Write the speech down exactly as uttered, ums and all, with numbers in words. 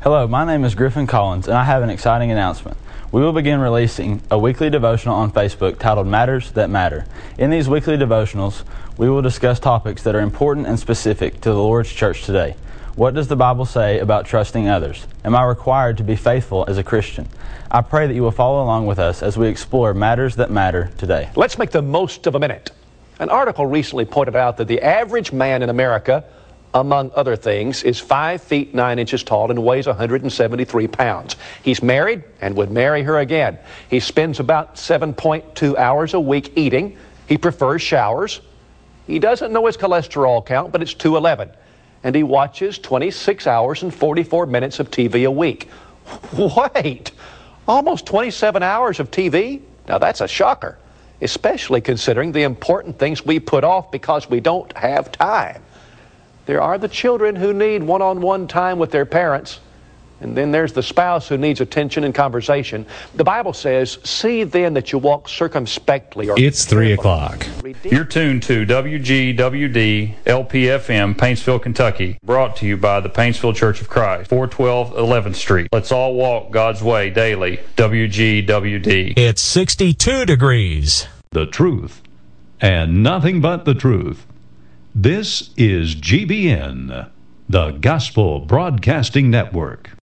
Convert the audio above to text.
Hello, my name is Griffin Collins, and I have an exciting announcement. We will begin releasing a weekly devotional on Facebook titled Matters That Matter. In these weekly devotionals, we will discuss topics that are important and specific to the Lord's church today. What does the Bible say about trusting others? Am I required to be faithful as a Christian? I pray that you will follow along with us as we explore matters that matter today. Let's make the most of a minute. An article recently pointed out that the average man in America, among other things, is five feet nine inches tall and weighs one hundred seventy-three pounds. He's married and would marry her again. He spends about seven point two hours a week eating. He prefers showers. He doesn't know his cholesterol count, but it's two eleven. And he watches twenty-six hours and forty-four minutes of T V a week. Wait, almost twenty-seven hours of T V? Now that's a shocker, especially considering the important things we put off because we don't have time. There are the children who need one-on-one time with their parents. And then there's the spouse who needs attention and conversation. The Bible says, see then that you walk circumspectly. Or it's three o'clock. You're tuned to W G W D L P F M, Paintsville, Kentucky. Brought to you by the Paintsville Church of Christ, four twelve eleventh Street. Let's all walk God's way daily. W G W D. It's sixty-two degrees. The truth, and nothing but the truth. This is G B N, the Gospel Broadcasting Network.